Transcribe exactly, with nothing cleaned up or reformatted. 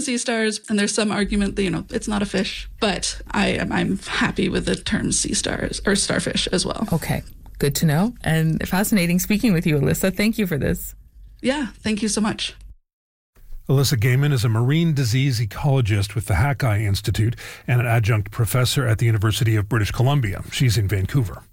sea stars, and there's some argument that, you know, it's not a fish, but I am I'm happy with the term sea stars or starfish as well. Okay, good to know. And fascinating speaking with you, Alyssa. Thank you for this. Yeah, thank you so much. Alyssa Gaiman is a marine disease ecologist with the Hackeye Institute and an adjunct professor at the University of British Columbia. She's in Vancouver.